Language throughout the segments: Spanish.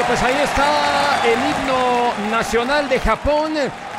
pues ahí está el himno nacional de Japón,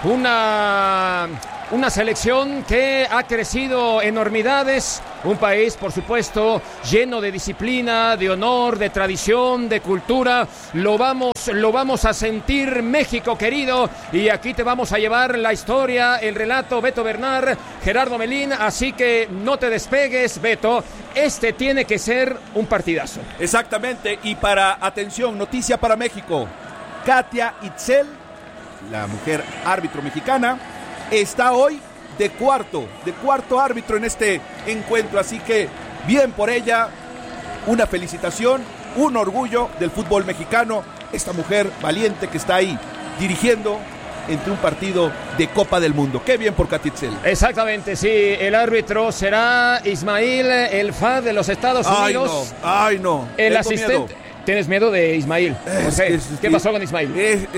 una selección que ha crecido enormidades, un país, por supuesto, lleno de disciplina, de honor, de tradición, de cultura. Lo vamos a sentir, México querido, y aquí te vamos a llevar la historia, el relato, Beto Bernal, Gerardo Melín, así que no te despegues, Beto, este tiene que ser un partidazo. Exactamente, y atención, noticia para México, Katia Itzel, la mujer árbitro mexicana, está hoy de cuarto árbitro en este encuentro, así que bien por ella, una felicitación, un orgullo del fútbol mexicano, esta mujer valiente que está ahí dirigiendo entre un partido de Copa del Mundo. Qué bien por Katia Itzel. Exactamente, sí, el árbitro será Ismail El Fad de los Estados Unidos. Ay no, el asistente. Miedo. ¿Tienes miedo de Ismail? ¿Qué pasó con Ismail?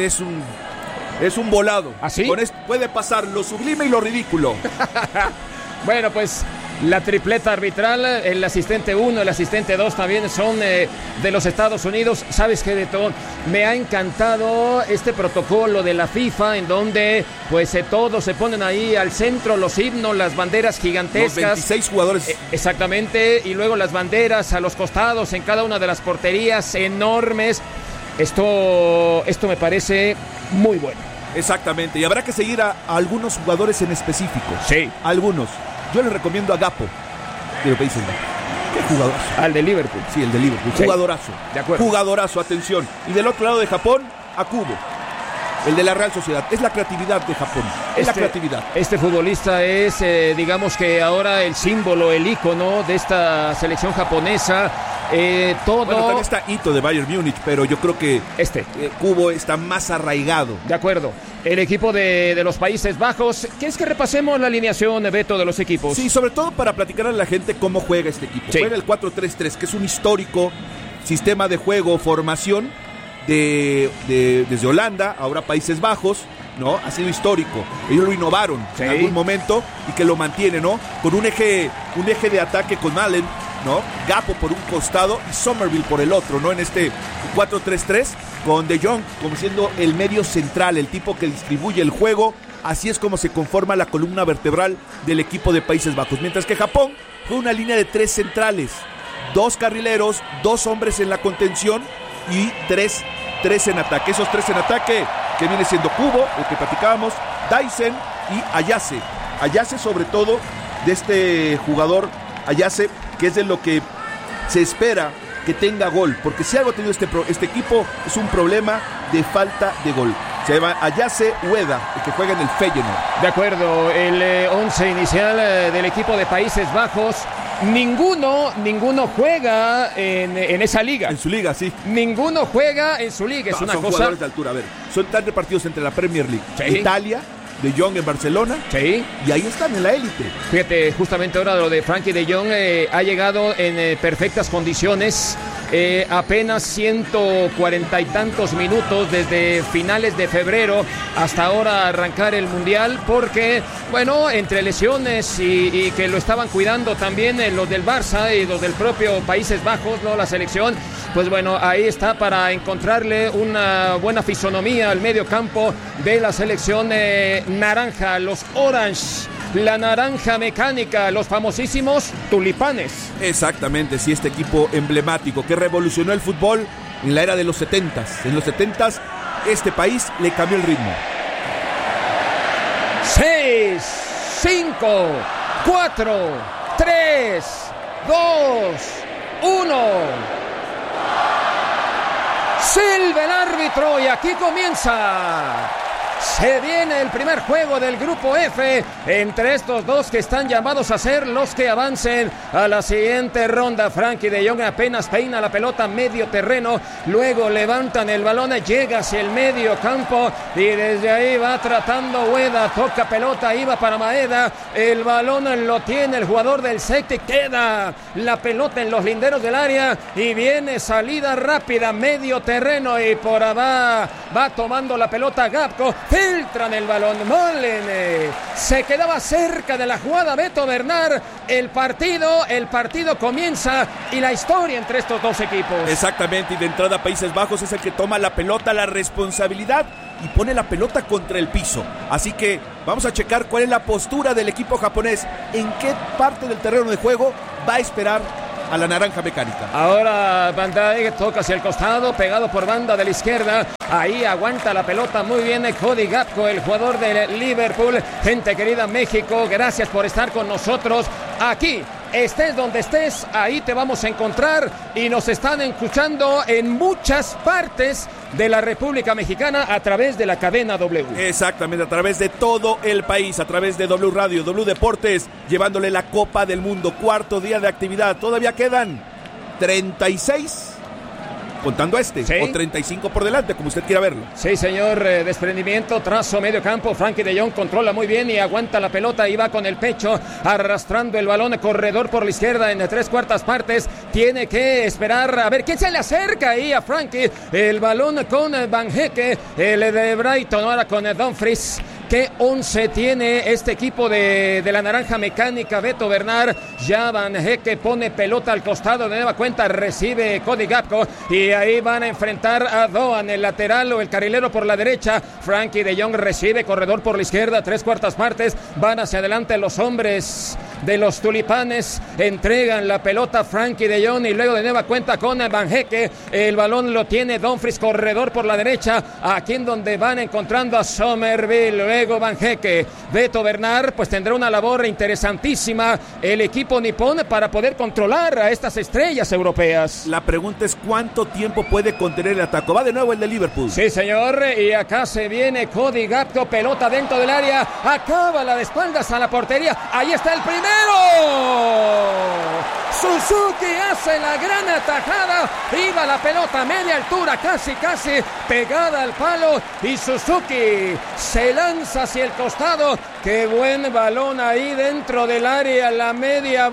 Es un volado. ¿Ah, sí? Con esto puede pasar lo sublime y lo ridículo. Bueno, pues la tripleta arbitral, el asistente 1, el asistente 2 también son de los Estados Unidos. ¿Sabes qué, Beto? Me ha encantado este protocolo de la FIFA en donde pues todos se ponen ahí al centro, los himnos, las banderas gigantescas. Los 26 jugadores. Exactamente, y luego las banderas a los costados en cada una de las porterías enormes. Esto me parece muy bueno. Exactamente, y habrá que seguir a algunos jugadores en específico. Sí. Algunos. Yo les recomiendo a Gakpo, de los Países Bajos. Qué jugadorazo. Al de Liverpool. Sí, el de Liverpool. Sí. Jugadorazo. De acuerdo. Jugadorazo, atención. Y del otro lado de Japón, a Kubo, el de la Real Sociedad. Es la creatividad de Japón. La creatividad. Este futbolista es, digamos que ahora el símbolo, el ícono de esta selección japonesa. Todo. Bueno, también está Ito de Bayern Múnich, pero yo creo que Kubo está más arraigado. De acuerdo. El equipo de los Países Bajos. ¿Quieres que repasemos la alineación, Beto, de los equipos? Sí, sobre todo para platicar a la gente cómo juega este equipo. Sí. Juega el 4-3-3, que es un histórico sistema de juego, formación desde Holanda, ahora Países Bajos, ¿no? Ha sido histórico. Ellos lo innovaron en algún momento y que lo mantiene, ¿no? Con un eje de ataque con Allen, ¿no? Gakpo por un costado y Somerville por el otro, ¿no? En este 4-3-3 con De Jong como siendo el medio central, el tipo que distribuye el juego. Así es como se conforma la columna vertebral del equipo de Países Bajos. Mientras que Japón fue una línea de 3 centrales, 2 carrileros, 2 hombres en la contención y 3 en ataque. Esos 3 en ataque que viene siendo Kubo, el que platicábamos, Daisen y Ayase. Ayase sobre todo de este jugador Ayase, que es de lo que se espera que tenga gol, porque si algo ha tenido este equipo es un problema de falta de gol. Se llama Ayase Ueda, el que juega en el Feyenoord. De acuerdo, el 11 inicial del equipo de Países Bajos. Ninguno juega en esa liga. En su liga, sí. Ninguno juega en su liga, es una son cosa. Jugadores de altura, a ver, son tan repartidos entre la Premier League, sí. Italia, De Jong en Barcelona, sí. Y ahí están en la élite. Fíjate, justamente ahora lo de Frankie De Jong ha llegado en perfectas condiciones. Apenas 140 y tantos minutos desde finales de febrero hasta ahora arrancar el Mundial, porque, bueno, entre lesiones y que lo estaban cuidando también los del Barça y los del propio Países Bajos, ¿no? La selección, pues bueno, ahí está para encontrarle una buena fisonomía al medio campo de la selección naranja, los Orange. La naranja mecánica, los famosísimos tulipanes. Exactamente, sí, este equipo emblemático que revolucionó el fútbol en la era de los 70s. En los 70s, este país le cambió el ritmo. 6, 5, 4, 3, 2, 1. Silba el árbitro y aquí comienza. Se viene el primer juego del grupo F entre estos dos que están llamados a ser los que avancen a la siguiente ronda. Frankie De Jong apenas peina la pelota medio terreno, luego levantan el balón, llega hacia el medio campo y desde ahí va tratando Ueda, toca pelota, iba para Maeda, el balón lo tiene el jugador del Celtic, queda la pelota en los linderos del área y viene salida rápida, medio terreno y por abajo va tomando la pelota Gakpo. filtran el balón. Malen se quedaba cerca de la jugada Beto Bernard. El partido comienza y la historia entre estos dos equipos. Exactamente, y de entrada Países Bajos es el que toma la pelota, la responsabilidad y pone la pelota contra el piso. Así que vamos a checar cuál es la postura del equipo japonés, en qué parte del terreno de juego va a esperar a la naranja mecánica. Ahora Van Dijk toca hacia el costado, pegado por banda de la izquierda. Ahí aguanta la pelota muy bien Cody Gakpo, el jugador de Liverpool. Gente querida México, gracias por estar con nosotros aquí. Estés donde estés, ahí te vamos a encontrar y nos están escuchando en muchas partes de la República Mexicana a través de la cadena W. Exactamente, a través de todo el país, a través de W Radio, W Deportes, llevándole la Copa del Mundo, cuarto día de actividad. Todavía quedan 36, contando ¿Sí? o 35 por delante, como usted quiera verlo. Sí, señor, desprendimiento, trazo, medio campo. Frankie de Jong controla muy bien y aguanta la pelota y va con el pecho, arrastrando el balón, corredor por la izquierda en 3/4 partes. Tiene que esperar a ver quién se le acerca ahí a Frankie. El balón con Van Hecke, el de Brighton, ahora con Dumfries. ¿Qué 11 tiene este equipo de la naranja mecánica? Beto Bernard, ya Van Hecke pone pelota al costado, de nueva cuenta recibe Cody Gakpo y ahí van a enfrentar a Doan, el lateral o el carrilero por la derecha. Frankie de Jong recibe, corredor por la izquierda, 3/4 partes, van hacia adelante los hombres de los tulipanes, entregan la pelota a Frankie de Jong y luego de nueva cuenta con Van Hecke, el balón lo tiene Dumfries, corredor por la derecha, aquí en donde van encontrando a Somerville. Luego Van Hecke, Beto Bernard, pues tendrá una labor interesantísima el equipo nipón para poder controlar a estas estrellas europeas. La pregunta es cuánto tiempo puede contener el ataque. Va de nuevo el de Liverpool. Sí, señor, y acá se viene Cody Gakpo, pelota dentro del área, acaba la de espaldas a la portería, ahí está el primero. Suzuki hace la gran atajada, iba la pelota a media altura, casi pegada al palo y Suzuki se lanza hacia el costado. Qué buen balón ahí dentro del área, la media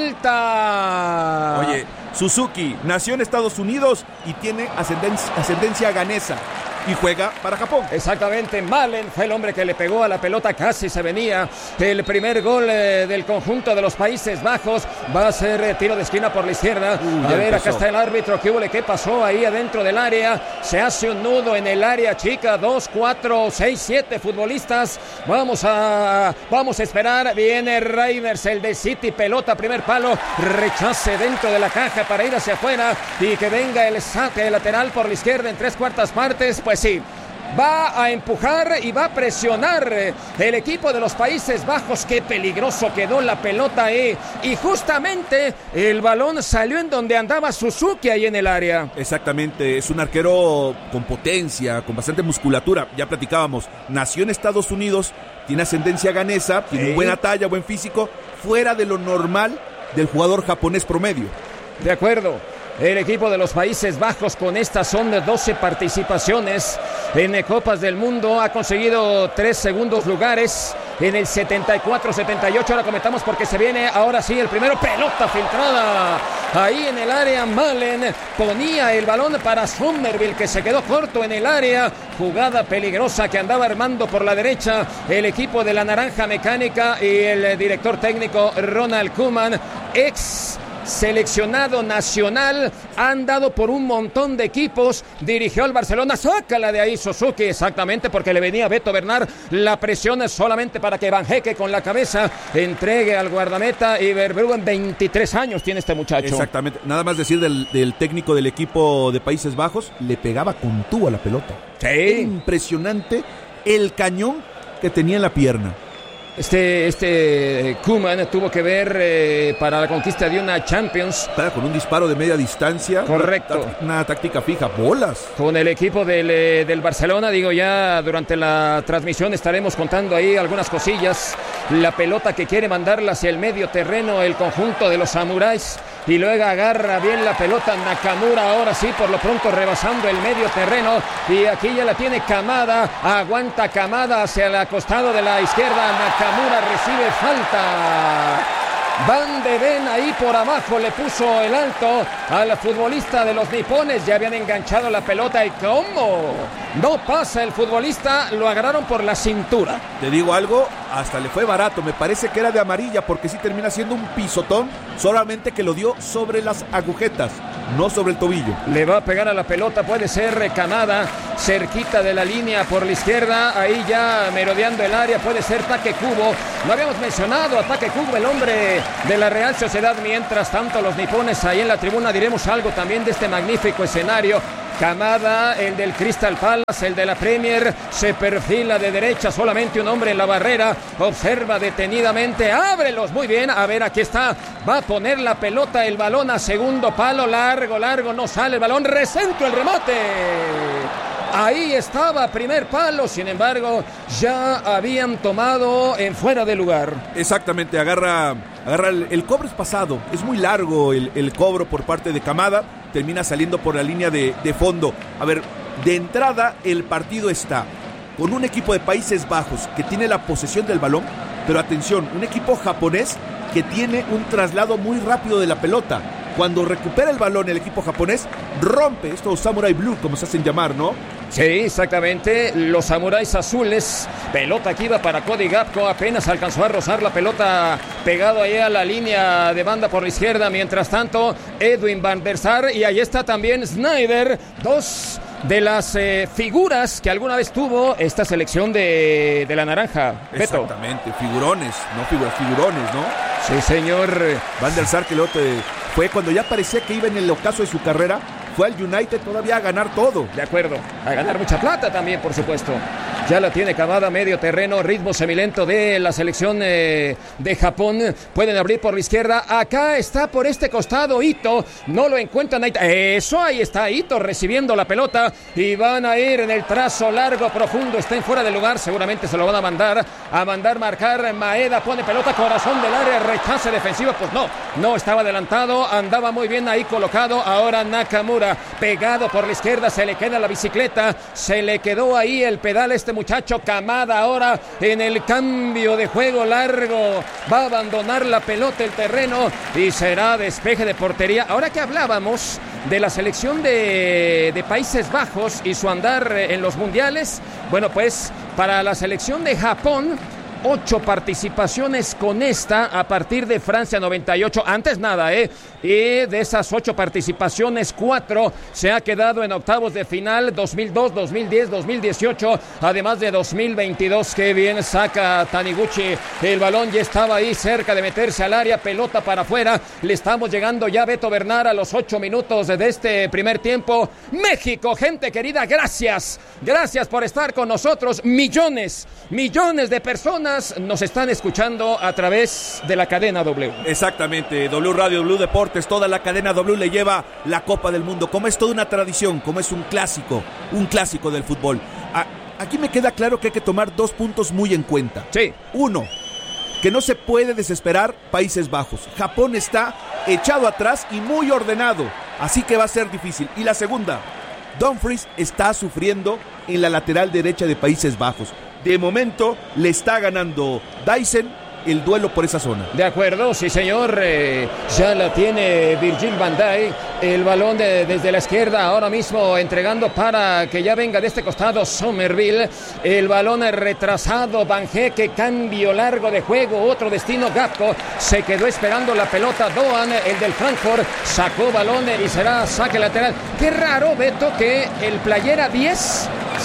vuelta. Oye, Suzuki nació en Estados Unidos y tiene ascendencia ganesa y juega para Japón. Exactamente, Malen fue el hombre que le pegó a la pelota, casi se venía el primer gol del conjunto de los Países Bajos. Va a ser tiro de esquina por la izquierda. A ver, acá está el árbitro. ¿Qué pasó ahí adentro del área? Se hace un nudo en el área chica. 2, 4, 6, 7 futbolistas. Vamos a esperar. Viene Reimers, el de City, pelota, primer palo, rechace dentro de la caja para ir hacia afuera y que venga el saque lateral por la izquierda en 3/4 partes. Pues sí, va a empujar y va a presionar el equipo de los Países Bajos. Qué peligroso quedó la pelota ahí. Y justamente el balón salió en donde andaba Suzuki ahí en el área. Exactamente, es un arquero con potencia, con bastante musculatura. Ya platicábamos, nació en Estados Unidos, tiene ascendencia ganesa, tiene buena talla, buen físico, fuera de lo normal del jugador japonés promedio. De acuerdo. El equipo de los Países Bajos con estas son de 12 participaciones en Copas del Mundo. Ha conseguido 3 segundos lugares en el 74-78. Ahora comentamos porque se viene ahora sí el primero. Pelota filtrada ahí en el área. Malen ponía el balón para Somerville, que se quedó corto en el área. Jugada peligrosa que andaba armando por la derecha el equipo de la naranja mecánica y el director técnico Ronald Koeman, ex seleccionado nacional, ha andado por un montón de equipos, dirigió al Barcelona, sácala de ahí Suzuki, exactamente, porque le venía Beto Bernard, la presión es solamente para que Van Hecke con la cabeza entregue al guardameta y Verbruggen, 23 años tiene este muchacho. Exactamente, nada más decir del técnico del equipo de Países Bajos, le pegaba con tú a la pelota. Sí. Impresionante el cañón que tenía en la pierna. Koeman tuvo que ver para la conquista de una Champions. Con un disparo de media distancia. Correcto. Una táctica fija, bolas. Con el equipo del Barcelona, ya durante la transmisión estaremos contando ahí algunas cosillas. La pelota que quiere mandarla hacia el medio terreno el conjunto de los samuráis. Y luego agarra bien la pelota Nakamura, ahora sí, por lo pronto rebasando el medio terreno. Y aquí ya la tiene Kamada, aguanta Kamada hacia el costado de la izquierda. Nakamura recibe falta. Van de Ven ahí por abajo le puso el alto al futbolista de los nipones. Ya habían enganchado la pelota y ¿cómo? No pasa el futbolista, lo agarraron por la cintura. Te digo algo, hasta le fue barato. Me parece que era de amarilla porque sí termina siendo un pisotón, solamente que lo dio sobre las agujetas, no sobre el tobillo. Le va a pegar a la pelota, puede ser Kamada, cerquita de la línea por la izquierda, ahí ya merodeando el área, puede ser Take Kubo. Lo habíamos mencionado, a Take Kubo, el hombre de la Real Sociedad. Mientras tanto, los nipones ahí en la tribuna diremos algo también de este magnífico escenario. Kamada, el del Crystal Palace, el de la Premier, se perfila de derecha, solamente un hombre en la barrera, observa detenidamente, ábrelos, muy bien, a ver, aquí está, va a poner la pelota, el balón a segundo palo, largo, no sale el balón, recentro el remate. Ahí estaba, primer palo, sin embargo, ya habían tomado en fuera de lugar. Exactamente, agarra el cobro es pasado, es muy largo el cobro por parte de Kamada, termina saliendo por la línea de fondo. A ver, de entrada el partido está con un equipo de Países Bajos que tiene la posesión del balón, pero atención, un equipo japonés que tiene un traslado muy rápido de la pelota. Cuando recupera el balón el equipo japonés, rompe estos Samurai Blue, como se hacen llamar, ¿no? Sí, exactamente, los samuráis azules. Pelota que iba para Cody Gakpo, apenas alcanzó a rozar la pelota, pegado ahí a la línea de banda por la izquierda. Mientras tanto, Edwin van der Sar, y ahí está también Sneijder, dos de las figuras que alguna vez tuvo esta selección de la naranja. Beto. Exactamente, figurones, no figuras, figurones, ¿no? Sí, señor. Van der Sar, que lo fue cuando ya parecía que iba en el ocaso de su carrera, fue al United todavía a ganar todo. De acuerdo, a ganar mucha plata también, por supuesto. Ya la tiene Kamada, medio terreno, ritmo semilento de la selección de Japón. Pueden abrir por la izquierda. Acá está por este costado Ito. No lo encuentran ahí. Eso, ahí está Ito recibiendo la pelota. Y van a ir en el trazo largo, profundo. Está en fuera de lugar. Seguramente se lo van a mandar marcar. Maeda pone pelota, corazón del área, rechace defensivo. Pues no estaba adelantado. Andaba muy bien ahí colocado. Ahora Nakamura, pegado por la izquierda. Se le queda la bicicleta. Se le quedó ahí el pedal este muchacho. Kamada ahora en el cambio de juego largo va a abandonar la pelota el terreno y será despeje de portería. Ahora que hablábamos de la selección de Países Bajos y su andar en los mundiales, bueno, pues para la selección de Japón, 8 participaciones con esta a partir de Francia 98. Antes nada, y de esas 8 participaciones, 4 se ha quedado en octavos de final, 2002, 2010, 2018, además de 2022. Qué bien saca Taniguchi el balón, ya estaba ahí cerca de meterse al área, pelota para afuera. Le estamos llegando ya, Beto Bernal, a los 8 minutos de este primer tiempo. México, gente querida, gracias por estar con nosotros. Millones de personas nos están escuchando a través de la cadena W. Exactamente, W Radio, W Deportes, toda la cadena W le lleva la Copa del Mundo, como es toda una tradición, como es un clásico del fútbol. Aquí me queda claro que hay que tomar 2 puntos muy en cuenta. Sí. 1, que no se puede desesperar Países Bajos. Japón está echado atrás y muy ordenado, así que va a ser difícil. Y la segunda, Dumfries está sufriendo en la lateral derecha de Países Bajos. De momento le está ganando Dyson el duelo por esa zona. De acuerdo, sí señor, ya la tiene Virgil van Dijk, el balón desde la izquierda, ahora mismo entregando para que ya venga de este costado Somerville, el balón retrasado, Van Heeke, cambio largo de juego, otro destino, Gakpo, se quedó esperando la pelota, Doan, el del Frankfurt, sacó balón y será saque lateral. Qué raro, Beto, que el playera 10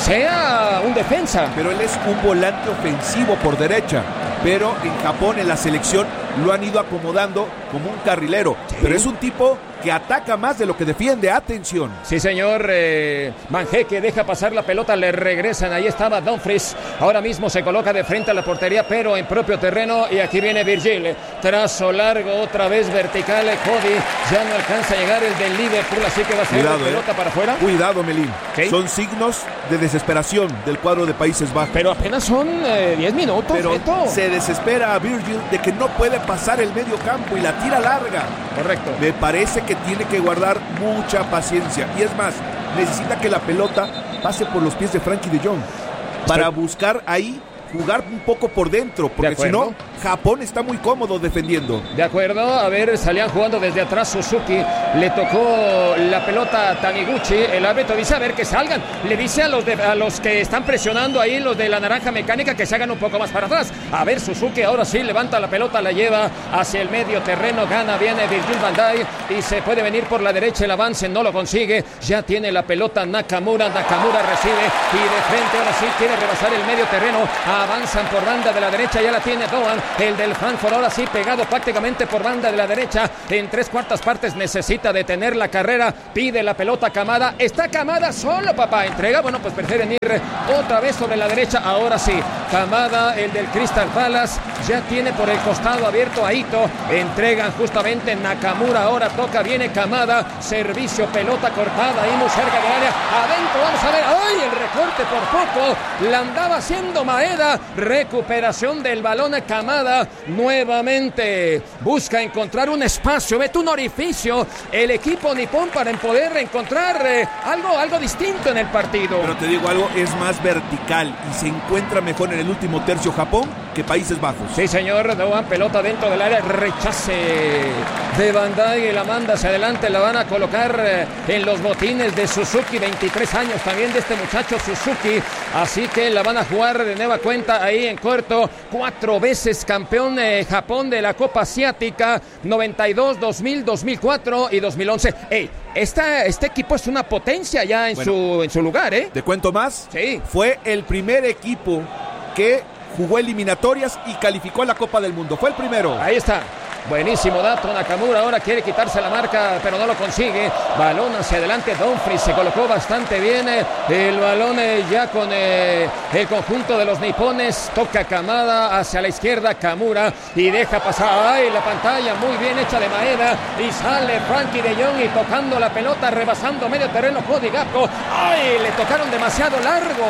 sea un defensa. Pero él es un volante ofensivo por derecha, pero en Japón, en la selección, lo han ido acomodando como un carrilero. Sí. Pero es un tipo que ataca más de lo que defiende. Atención. Sí, señor. Van Heeke deja pasar la pelota, le regresan. Ahí estaba Dumfries. Ahora mismo se coloca de frente a la portería, pero en propio terreno. Y aquí viene Virgil. Trazo largo, otra vez vertical. Cody ya no alcanza a llegar el del Liverpool, así que va a ser la pelota para afuera. Cuidado, Melín. ¿Qué? Son signos de desesperación del cuadro de Países Bajos. Pero apenas son 10 minutos. Pero Beto, se desespera a Virgil de que no puede pasar el medio campo y la tira larga. Correcto. Me parece que tiene que guardar mucha paciencia. Y es más, necesita que la pelota pase por los pies de Frankie de Jong para buscar ahí jugar un poco por dentro, porque si no Japón está muy cómodo defendiendo. De acuerdo, a ver, salían jugando desde atrás Suzuki, le tocó la pelota a Taniguchi, el árbitro dice a ver que salgan, le dice a los que están presionando ahí, los de la naranja mecánica, que se hagan un poco más para atrás. A ver, Suzuki ahora sí levanta la pelota, la lleva hacia el medio terreno, gana, viene Virgil van Dijk y se puede venir por la derecha, el avance no lo consigue, ya tiene la pelota Nakamura recibe y de frente ahora sí quiere rebasar el medio terreno, avanzan por banda de la derecha, ya la tiene Doan, el del Frankfurt ahora sí pegado prácticamente por banda de la derecha, en 3/4 partes necesita detener la carrera, pide la pelota Kamada, está Kamada solo, papá, entrega, bueno, pues prefieren ir otra vez sobre la derecha, ahora sí, Kamada, el del Crystal Palace, ya tiene por el costado abierto a Ito, entregan justamente Nakamura, ahora toca, viene Kamada, servicio, pelota cortada, ahí muy cerca del área, adentro, vamos a ver, ¡ay! El recorte por poco, la andaba haciendo Maeda, recuperación del balón a Kamada, nuevamente busca encontrar un espacio, vete un orificio, el equipo nipón para poder encontrar algo distinto en el partido. Pero te digo algo, es más vertical y se encuentra mejor en el último tercio Japón que Países Bajos. Sí, señor, Doan, pelota dentro del área, rechace de Van Dijk y la manda hacia adelante, la van a colocar en los botines de Suzuki, 23 años también de este muchacho Suzuki, así que la van a jugar de nueva cuenta ahí en corto, 4 veces campeón Japón de la Copa Asiática, 92, 2000, 2004 y 2011. ¡Ey! Este equipo es una potencia ya en su lugar, ¿eh? ¿Te cuento más? Sí. Fue el primer equipo que jugó eliminatorias y calificó a la Copa del Mundo. Fue el primero. Ahí está. Buenísimo dato, Nakamura ahora quiere quitarse la marca, pero no lo consigue. Balón hacia adelante, Dumfries se colocó bastante bien. El balón ya con el conjunto de los nipones. Toca Kamada hacia la izquierda, Kamura, y deja pasar. ¡Ay! La pantalla muy bien hecha de Maeda. Y sale Frankie de Jong y tocando la pelota, rebasando medio terreno, Cody Gakpo. ¡Ay! Le tocaron demasiado largo.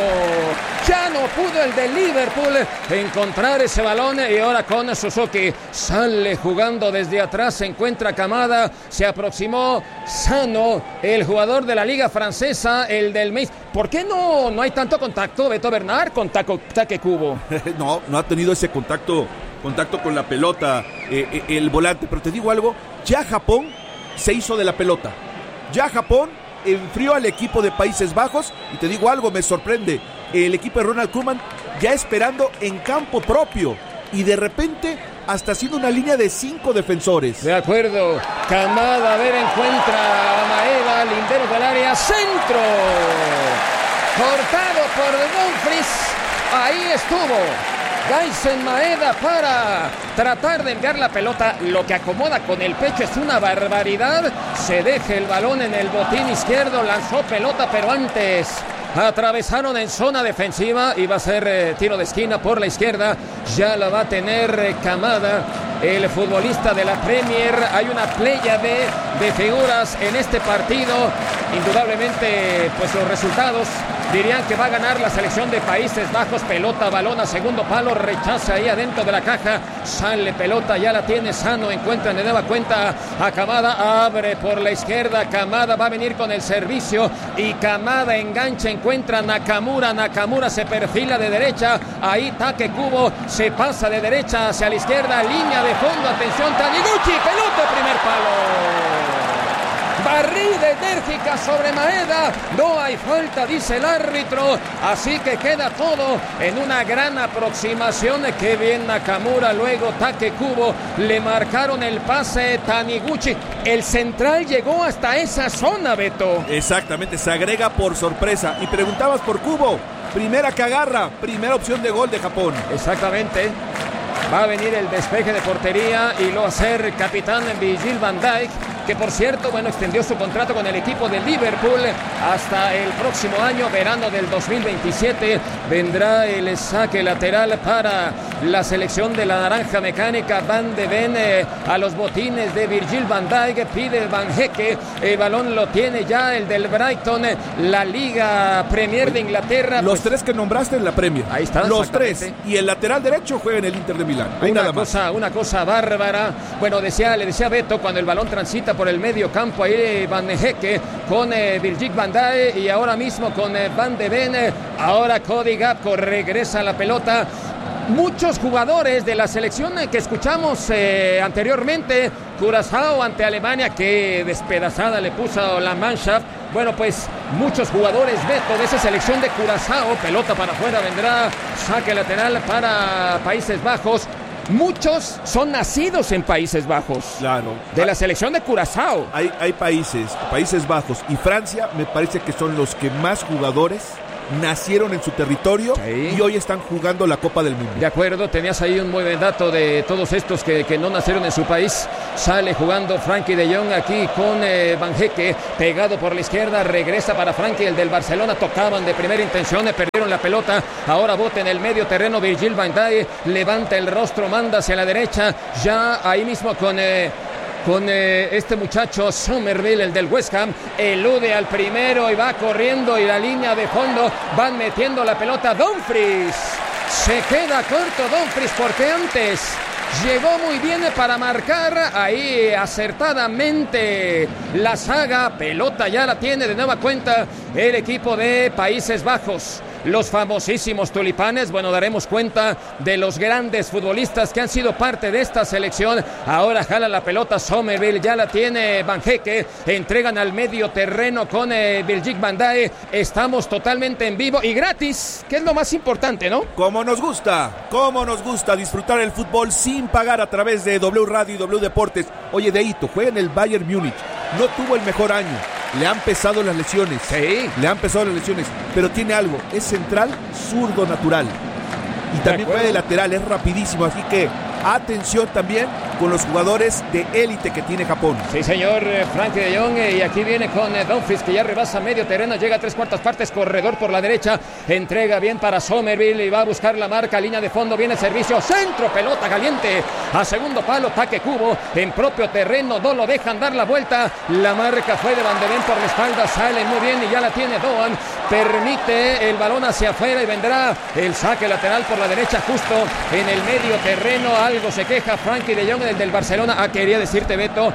Ya no pudo el de Liverpool encontrar ese balón. Y ahora con Suzuki sale jugando desde atrás, se encuentra Kamada, se aproximó Sano, el jugador de la liga francesa, el del Mainz. ¿Por qué no hay tanto contacto, Beto Bernard, con Take Kubo? No ha tenido ese contacto con la pelota, el volante, pero te digo algo, ya Japón se hizo de la pelota, ya Japón enfrió al equipo de Países Bajos, y te digo algo, me sorprende, el equipo de Ronald Koeman ya esperando en campo propio, y de repente hasta haciendo una línea de 5 defensores. De acuerdo, Kamada, a ver, encuentra a Maeda, lindero del área, centro, cortado por Dumfries, ahí estuvo Gaisen Maeda para tratar de enviar la pelota, lo que acomoda con el pecho es una barbaridad, se deja el balón en el botín izquierdo, lanzó pelota, pero antes atravesaron en zona defensiva y va a ser tiro de esquina por la izquierda, ya la va a tener Kamada, el futbolista de la Premier. Hay una playa de figuras en este partido, indudablemente pues los resultados dirían que va a ganar la selección de Países Bajos. Pelota, balón a segundo palo, rechaza ahí adentro de la caja, sale pelota, ya la tiene Sano, encuentra de nueva cuenta a Kamada, abre por la izquierda, Kamada va a venir con el servicio y Kamada engancha, encuentra Nakamura se perfila de derecha, ahí Take Kubo se pasa de derecha hacia la izquierda, línea de fondo, atención, Taniguchi, pelota, primer palo. Barrida enérgica sobre Maeda, no hay falta, dice el árbitro, así que queda todo en una gran aproximación. Qué bien Nakamura, luego Take Kubo, le marcaron el pase Taniguchi, el central llegó hasta esa zona, Beto. Exactamente, se agrega por sorpresa, y preguntabas por Kubo, primera que agarra, primera opción de gol de Japón. Exactamente. Va a venir el despeje de portería y lo va a hacer capitán Virgil van Dijk, que por cierto, extendió su contrato con el equipo de Liverpool hasta el próximo año, verano del 2027. Vendrá el saque lateral para la selección de la naranja mecánica. Van de Ven a los botines de Virgil van Dijk, pide Van Hecke, el balón lo tiene ya el del Brighton, la Liga Premier de Inglaterra. Los tres que nombraste en la Premier. Ahí están. Los tres. Y el lateral derecho juega en el Inter de Milán. Una cosa bárbara. Bueno, le decía Beto, cuando el balón transita por el medio campo, ahí Van Hecke con Virgil van Dijk y ahora mismo con Van de Ven. Ahora Cody Gakpo regresa a la pelota. muchos jugadores de la selección que escuchamos anteriormente. Curazao ante Alemania, que despedazada le puso la Mannschaft. Bueno, pues muchos jugadores, Beto, de esa selección de Curazao. Pelota para afuera, vendrá saque lateral para Países Bajos. Muchos son nacidos en Países Bajos. Claro. De la selección de Curazao. Hay Países Bajos y Francia, me parece que son los que más jugadores nacieron en su territorio, sí, y hoy están jugando la Copa del Mundo. De acuerdo, tenías ahí un muy buen dato de todos estos que no nacieron en su país. Sale jugando Frenkie de Jong aquí con Van Hecke, pegado por la izquierda, regresa para Frenkie, el del Barcelona. Tocaban de primera intención, perdieron la pelota. Ahora bota en el medio terreno Virgil van Dijk, levanta el rostro, manda hacia la derecha, ya ahí mismo con este muchacho Somerville, el del West Ham, elude al primero y va corriendo, y la línea de fondo van metiendo la pelota. Dumfries se queda corto, Dumfries, porque antes llegó muy bien para marcar ahí acertadamente la saga. Pelota ya la tiene de nueva cuenta el equipo de Países Bajos. Los famosísimos tulipanes, bueno, daremos cuenta de los grandes futbolistas que han sido parte de esta selección. Ahora jala la pelota Somerville, ya la tiene Van Hecke, entregan al medio terreno con Virgil van Dijk. Estamos totalmente en vivo y gratis, que es lo más importante, ¿no? Como nos gusta disfrutar el fútbol sin pagar a través de W Radio y W Deportes. Oye, Deito, juega en el Bayern Múnich, no tuvo el mejor año. Le han pesado las lesiones. Sí. Pero tiene algo. Es central zurdo natural. Y también juega de lateral. Es rapidísimo. Así que atención también con los jugadores de élite que tiene Japón. Sí, señor, Frenkie de Jong. Y aquí viene con Dumfries, que ya rebasa medio terreno. Llega a 3/4 partes. Corredor por la derecha. Entrega bien para Somerville y va a buscar la marca. Línea de fondo. Viene el servicio. Centro. Pelota caliente. A segundo palo. Taque Kubo. En propio terreno. No lo dejan dar la vuelta. La marca fue de Van de Ven por la espalda. Sale muy bien y ya la tiene Doan. Permite el balón hacia afuera y vendrá el saque lateral por la derecha, justo en el medio terreno. Algo se queja Frenkie de Jong, el del Barcelona. Quería decirte, Beto,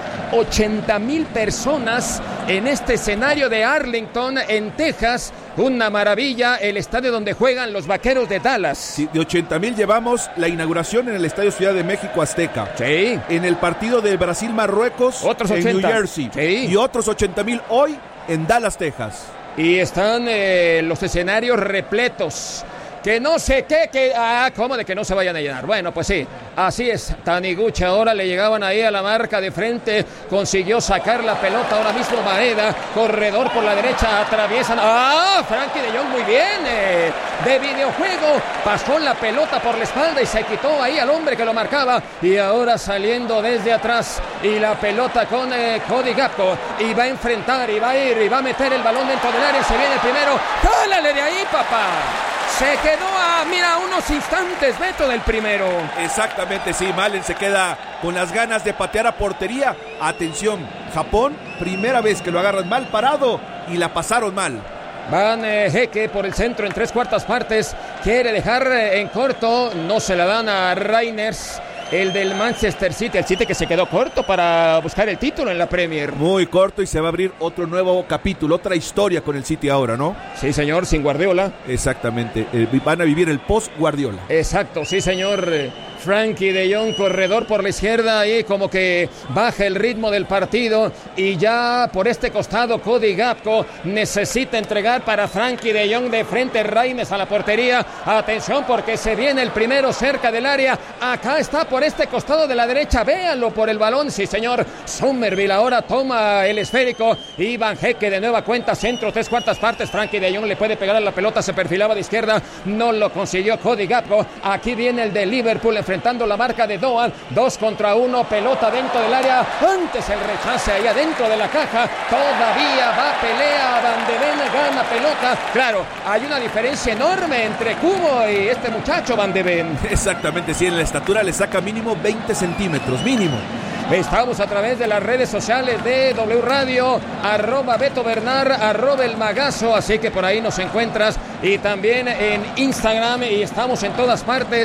80,000 personas en este escenario de Arlington, en Texas. Una maravilla, el estadio donde juegan los Vaqueros de Dallas. Sí, de 80,000 llevamos la inauguración en el Estadio Ciudad de México Azteca. Sí. En el partido de Brasil-Marruecos, otros 80. En New Jersey. Sí. Y otros 80,000 hoy en Dallas, Texas. Y están los escenarios repletos. Que no sé qué, ¿cómo de que no se vayan a llenar? Bueno, pues sí, así es. Taniguchi ahora le llegaban ahí a la marca de frente, consiguió sacar la pelota ahora mismo Maeda, corredor por la derecha, atraviesan. Frenkie de Jong muy bien, de videojuego, pasó la pelota por la espalda y se quitó ahí al hombre que lo marcaba, y ahora saliendo desde atrás, y la pelota con Cody Gakpo, y va a enfrentar, y va a ir, y va a meter el balón dentro del área. Se viene el primero, ¡jálale de ahí, papá! Se quedó a unos instantes, Beto, del primero. Exactamente, sí, Malen se queda con las ganas de patear a portería. Atención, Japón, primera vez que lo agarran mal parado y la pasaron mal. Van Hecke por el centro en 3/4 partes, quiere dejar en corto, no se la dan a Reinders, el del Manchester City, el City que se quedó corto para buscar el título en la Premier. Muy corto, y se va a abrir otro nuevo capítulo, otra historia con el City ahora, ¿no? Sí, señor, sin Guardiola. Exactamente, van a vivir el post-Guardiola. Exacto, sí, señor. Frenkie de Jong, corredor por la izquierda, y como que baja el ritmo del partido, y ya por este costado Cody Gakpo necesita entregar para Frenkie de Jong, de frente Reinders a la portería. Atención, porque se viene el primero cerca del área. Acá está por este costado de la derecha, véanlo por el balón, sí señor. Somerville ahora toma el esférico, y Van Hecke de nueva cuenta, centro 3/4 partes. Frenkie de Jong le puede pegar a la pelota, se perfilaba de izquierda, no lo consiguió Cody Gakpo. Aquí viene el de Liverpool enfrentando la marca de Doan, 2 contra 1, pelota dentro del área, antes el rechace ahí adentro de la caja, todavía va, pelea, Van de Ven gana pelota. Claro, hay una diferencia enorme entre Kubo y este muchacho Van de Ven. Exactamente, sí, en la estatura le saca mínimo 20 centímetros, mínimo. Estamos a través de las redes sociales de W Radio, @Beto Bernard, @El Magazo, así que por ahí nos encuentras, y también en Instagram, y estamos en todas partes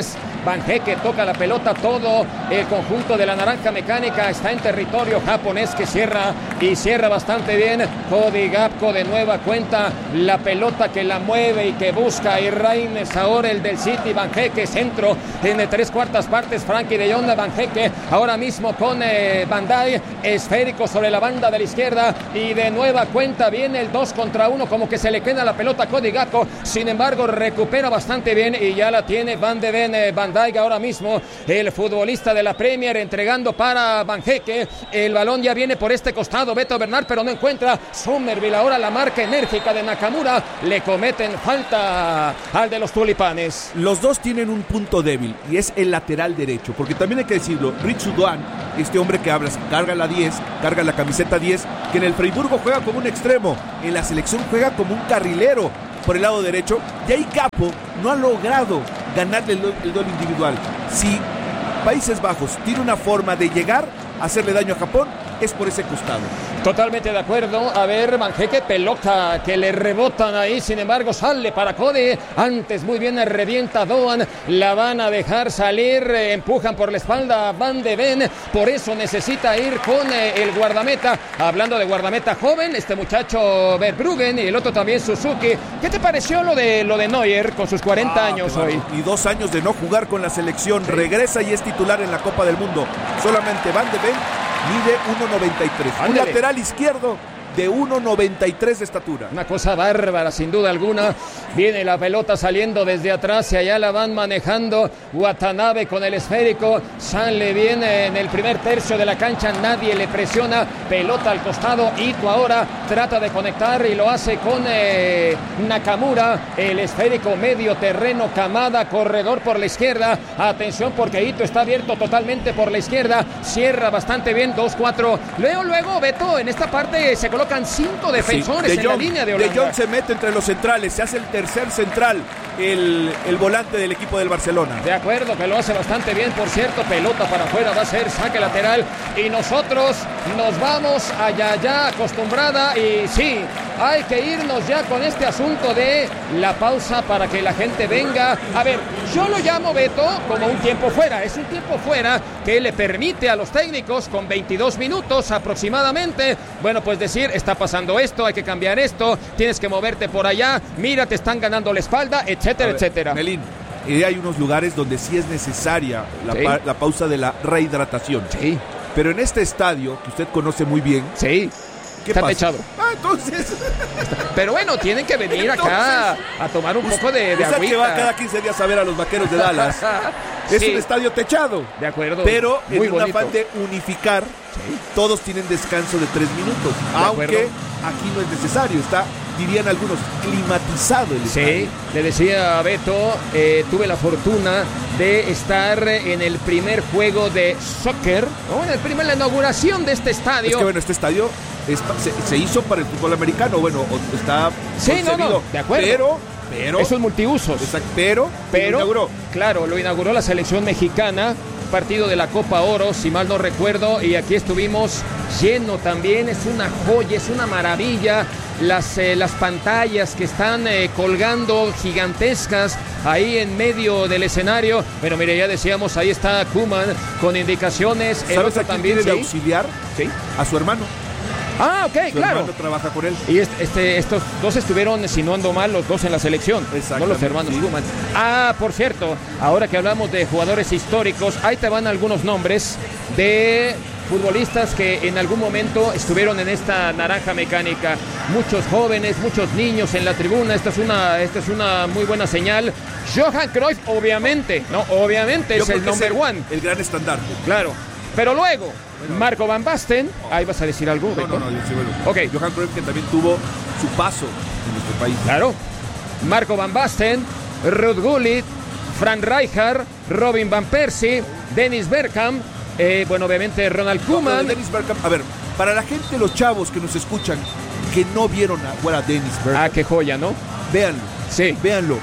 Van Hecke toca la pelota, todo el conjunto de la Naranja Mecánica está en territorio japonés que cierra y cierra bastante bien. Cody Gakpo de nueva cuenta, la pelota que la mueve y que busca Irraines, ahora el del City. Van Hecke, centro en 3/4 partes, Frankie de Jong. Van Hecke ahora mismo con Van Dijk, esférico sobre la banda de la izquierda y de nueva cuenta viene el 2 contra 1, como que se le queda la pelota a Cody Gakpo, sin embargo recupera bastante bien y ya la tiene Van de Ven. Van Dijk ahora mismo, el futbolista de la Premier, entregando para Van Hecke, el balón ya viene por este costado, Beto Bernard, pero no encuentra Somerville, ahora la marca enérgica de Nakamura, le cometen falta al de los tulipanes. Los dos tienen un punto débil y es el lateral derecho, porque también hay que decirlo, Ritsu Doan, este hombre que hablas, carga la 10, carga la camiseta 10, que en el Freiburgo juega como un extremo, en la selección juega como un carrilero por el lado derecho, y ahí Gakpo no ha logrado ganarle el duelo individual. Si Países Bajos tiene una forma de llegar a hacerle daño a Japón, es por ese costado. Totalmente de acuerdo. A ver, Van Hecke, pelota que le rebotan ahí, sin embargo sale para Cody. Antes muy bien revienta Doan, la van a dejar salir, empujan por la espalda a Van de Ven, por eso necesita ir con el guardameta. Hablando de guardameta joven, este muchacho Verbruggen y el otro también Suzuki. ¿Qué te pareció lo de Neuer con sus 40 años hoy? Y 2 años de no jugar con la selección, sí. Regresa y es titular en la Copa del Mundo. Solamente Van de Ven mide 1.93. Un lateral izquierdo de 1.93 de estatura. Una cosa bárbara, sin duda alguna. Viene la pelota saliendo desde atrás y allá la van manejando Watanabe con el esférico. Sale bien en el primer tercio de la cancha, nadie le presiona. Pelota al costado, Ito ahora trata de conectar y lo hace con Nakamura. El esférico medio terreno, Kamada, corredor por la izquierda. Atención porque Ito está abierto totalmente por la izquierda. Cierra bastante bien, 2-4. Luego, Beto, en esta parte se colocan 5 defensores en la línea de Holanda. De Jong se mete entre los centrales, se hace el tercer central, el volante del equipo del Barcelona. De acuerdo, que lo hace bastante bien, por cierto. Pelota para afuera, va a ser saque lateral y nosotros nos vamos allá acostumbrada y sí, hay que irnos ya con este asunto de la pausa para que la gente venga. A ver, yo lo llamo, Beto, como un tiempo fuera. Es un tiempo fuera que le permite a los técnicos con 22 minutos aproximadamente, bueno, pues decir, está pasando esto, hay que cambiar esto, tienes que moverte por allá, mira, te están ganando la espalda, etcétera, etcétera. Melín, hay unos lugares donde sí es necesaria la pausa de la rehidratación. Sí. Pero en este estadio, que usted conoce muy bien, sí, está techado. Entonces. Pero bueno, tienen que venir acá a tomar un poco de agüita. Que va cada 15 días a ver a los Vaqueros de Dallas. Es un estadio techado. De acuerdo. Pero en un afán de unificar, todos tienen descanso de 3 minutos. Aunque aquí no es necesario. Está, dirían algunos, climatizado el estadio. Sí, le decía a Beto, tuve la fortuna de estar en el primer juego de soccer, ¿no? En la inauguración de este estadio. Es que bueno, este estadio se hizo para el fútbol americano. Bueno, está concebido, de acuerdo. Pero eso es multiusos. Exacto, pero lo inauguró. Claro, lo inauguró la selección mexicana, partido de la Copa Oro, si mal no recuerdo, y aquí estuvimos lleno también. Es una joya, es una maravilla. Las pantallas que están colgando gigantescas ahí en medio del escenario. Bueno, mire, ya decíamos, ahí está Koeman con indicaciones. El otro también de auxiliar a su hermano. Ah, ok, su claro. Hermano trabaja con él. Y estos dos estuvieron, si no ando mal, los dos en la selección. No los hermanos Koeman. Ah, por cierto, ahora que hablamos de jugadores históricos, ahí te van algunos nombres de futbolistas que en algún momento estuvieron en esta Naranja Mecánica. Muchos jóvenes, muchos niños en la tribuna. Esta es una muy buena señal. Johan Cruyff, obviamente, es el number one. El gran estandarte. Claro. Pero luego, Marco Van Basten, ahí vas a decir algo. No, sí, bueno. Okay. Johan Cruyff, que también tuvo su paso en nuestro país. Claro. Marco Van Basten, Ruud Gullit, Frank Rijkaard, Robin Van Persie, Dennis Bergkamp, obviamente Ronald Koeman. Dennis Bergkamp, a ver, para la gente, los chavos que nos escuchan, que no vieron a Dennis Bergkamp. Ah, qué joya, ¿no? Véanlo. Sí. Véanlo.